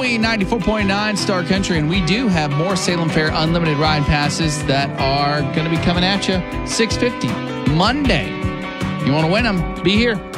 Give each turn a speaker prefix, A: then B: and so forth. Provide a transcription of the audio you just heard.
A: Halloween 94.9 Star Country, and we do have more Salem Fair Unlimited ride passes that are going to be coming at you $650 Monday. You want to win them? Be here.